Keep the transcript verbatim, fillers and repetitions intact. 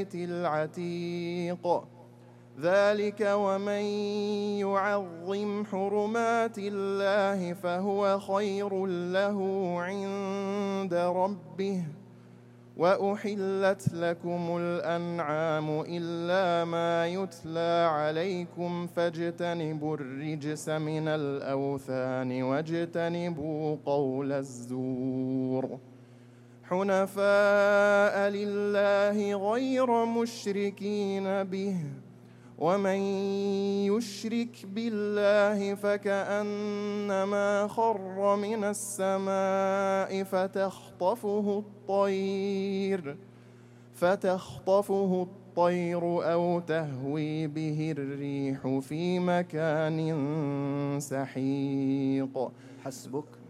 العتيق. ذلك ومن يعظم حرمات الله فهو خير له عند ربه. وأحلت لكم الأنعام إلا ما يتلى عليكم فاجتنبوا الرجس من الأوثان واجتنبوا قول الزور. حنفاء لله غير مشركين به، ومن يشرك بالله فكأنما خر من السماء فتخطفه الطير فتخطفه الطير أو تهوي به الريح في مكان سحيق. حسبك.